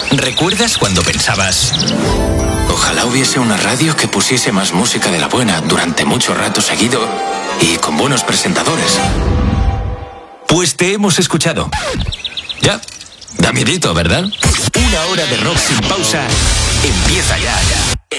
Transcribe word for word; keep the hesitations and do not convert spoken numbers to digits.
¿Recuerdas cuando pensabas: ojalá hubiese una radio que pusiese más música de la buena durante mucho rato seguido y con buenos presentadores? Pues te hemos escuchado. Ya, da miedito, ¿verdad? Una hora de rock sin pausa empieza ya, ya.